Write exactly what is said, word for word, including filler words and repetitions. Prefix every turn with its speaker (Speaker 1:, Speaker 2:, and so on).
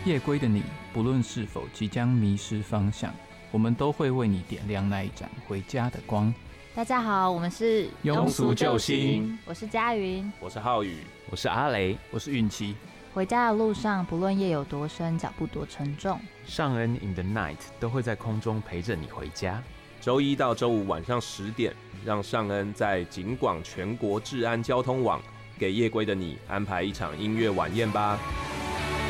Speaker 1: 夜归的你，不论是否即将迷失方向，我们都会为你点亮那一盏回家的光。
Speaker 2: 大家好，我们是
Speaker 1: 庸俗救星，
Speaker 2: 我是嘉云，
Speaker 3: 我是浩宇，
Speaker 4: 我是阿雷，
Speaker 1: 我是运气。
Speaker 2: 回家的路上，不论夜有多深，脚步多沉重，
Speaker 4: 尚恩 in the night 都会在空中陪着你回家。
Speaker 3: 周一到周五晚上十点，让尚恩在警广全国治安交通网给夜归的你安排一场音乐晚宴吧。